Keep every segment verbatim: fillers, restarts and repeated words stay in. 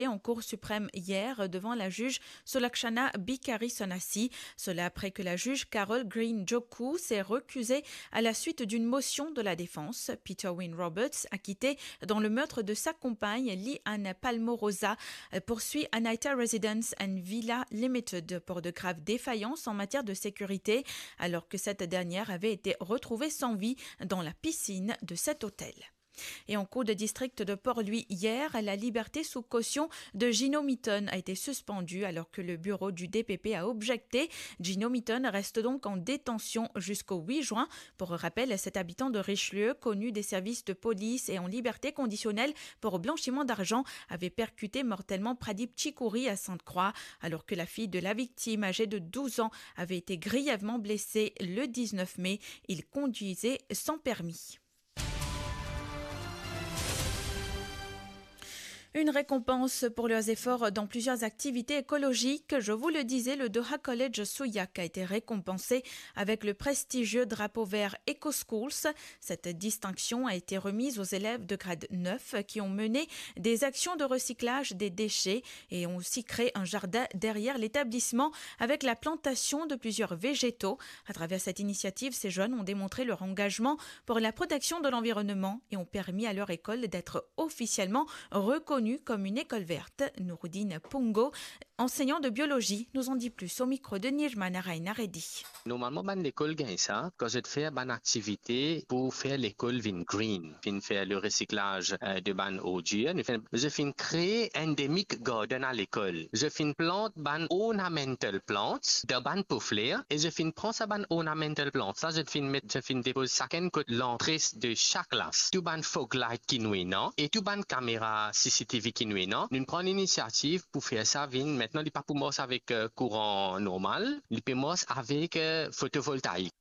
en Cour suprême hier devant la juge Solakshana Bikari Sonasi. Cela après que la juge Carol Green Joku s'est recusée à la suite d'une motion de la défense. Peter Wynne Roberts, acquitté dans le meurtre de sa compagne Lee Ann Palmorosa, poursuit Anaita Residence and Villa Limited pour de graves défaillances en matière de sécurité, alors que cette dernière avait été retrouvée sans vie dans la piscine de cet hôtel. Et en cours de district de Port-Louis hier, la liberté sous caution de Gino Mitton a été suspendue alors que le bureau du D P P a objecté. Gino Mitton reste donc en détention jusqu'au huit juin. Pour rappel, cet habitant de Richelieu, connu des services de police et en liberté conditionnelle pour blanchiment d'argent, avait percuté mortellement Pradip Chikouri à Sainte-Croix, alors que la fille de la victime, âgée de douze ans, avait été grièvement blessée le dix-neuf mai. Il conduisait sans permis. Une récompense pour leurs efforts dans plusieurs activités écologiques. Je vous le disais, le Doha College Souillac a été récompensé avec le prestigieux drapeau vert EcoSchools. Cette distinction a été remise aux élèves de grade neuf qui ont mené des actions de recyclage des déchets et ont aussi créé un jardin derrière l'établissement avec la plantation de plusieurs végétaux. À travers cette initiative, ces jeunes ont démontré leur engagement pour la protection de l'environnement et ont permis à leur école d'être officiellement reconnue comme une école verte. Nouroudine Pungo, enseignant de biologie, nous en dit plus au micro de Nirma Naraina Reddy. Normalement, ban l'école gagne ça quand je fais ban activité pour faire l'école vin green, fin faire le recyclage euh, de ban eau dure. Je fin créer endemic garden à l'école. Je fin plante ban ornamental plants de ban pour fleurs et je fin prends ça ban ornamental plants. Ça je fin mettre, je fin dépose chacun côté l'entrée de chaque classe. Tout ban fog light qui nous non et tout ban caméra C C T V qui nous non. Nous prenons l'initiative pour faire ça vin. Maintenant, il n'est pas pour moi avec euh, courant normal, il peut moi avec euh, photovoltaïque.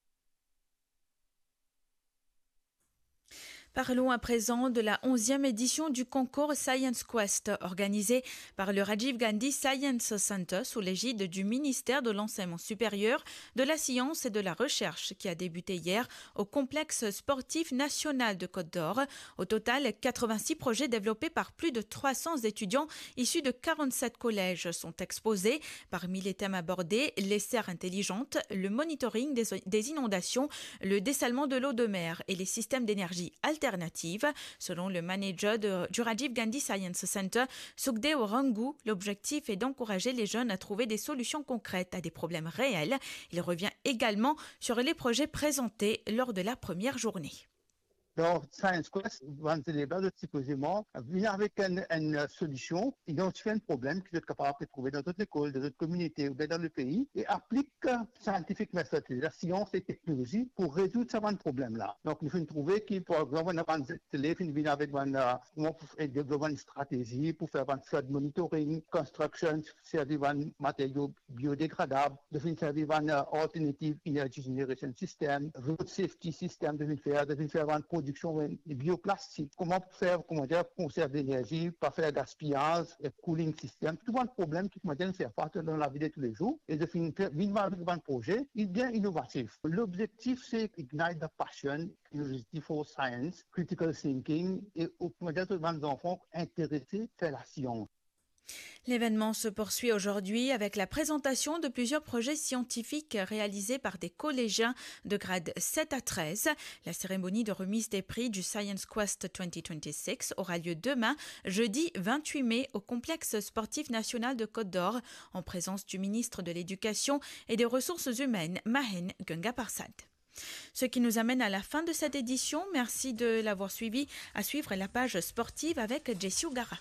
Parlons à présent de la onzième édition du concours Science Quest organisé par le Rajiv Gandhi Science Center sous l'égide du ministère de l'Enseignement supérieur, de la Science et de la Recherche qui a débuté hier au complexe sportif national de Côte d'Or. Au total, quatre-vingt-six projets développés par plus de trois cents étudiants issus de quarante-sept collèges sont exposés. Parmi les thèmes abordés, les serres intelligentes, le monitoring des, des inondations, le dessalement de l'eau de mer et les systèmes d'énergie alternative. Selon le manager de, du Rajiv Gandhi Science Center, Sukhdeo Rangu, l'objectif est d'encourager les jeunes à trouver des solutions concrètes à des problèmes réels. Il revient également sur les projets présentés lors de la première journée. Donc, Science Quest va nous aider supposément à venir avec une, une solution, identifier un problème qu'ils sont capables de trouver dans toute école, dans toute communauté ou bien dans le pays et applique scientifique méthode, la science et technologie pour résoudre ce problème-là. Donc, il faut trouver qui, par exemple, on a un élève qui vient avec une, comment développer une stratégie pour faire un flood monitoring, construction, servir un matériau biodégradable, de faire un alternative energy generation system, road safety system, de faire, de faire un production de bioplastique, comment faire, comment dire, conserver l'énergie, pas faire gaspillage, et cooling system, tout un problème qui maintenant fait partie dans la vie de tous les jours et de finir avec un projet, il est bien innovatif. L'objectif c'est ignite the passion, curiosity for science, critical thinking et comment dire, tous les enfants intéressés par la science. L'événement se poursuit aujourd'hui avec la présentation de plusieurs projets scientifiques réalisés par des collégiens de grade sept à treize. La cérémonie de remise des prix du Science Quest deux mille vingt-six aura lieu demain, jeudi vingt-huit mai, au complexe sportif national de Côte d'Or, en présence du ministre de l'Éducation et des Ressources humaines, Mahen Gungaparsad. Ce qui nous amène à la fin de cette édition. Merci de l'avoir suivi. À suivre la page sportive avec Jessie Ogara.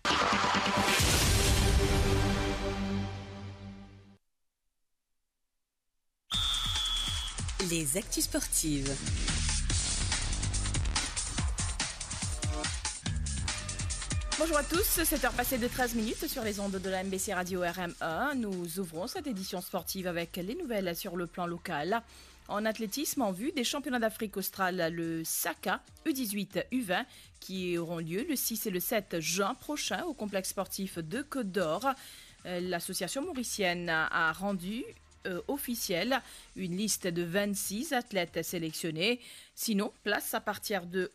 Les actus sportives. Bonjour à tous, sept heures passées de treize minutes sur les ondes de la M B C Radio R M un. Nous ouvrons cette édition sportive avec les nouvelles sur le plan local. En athlétisme, en vue des championnats d'Afrique australe, le SACA U dix-huit U vingt qui auront lieu le six et le sept juin prochain au complexe sportif de Côte d'Or. L'association mauricienne a rendu euh, officielle une liste de vingt-six athlètes sélectionnés. Sinon, place à partir de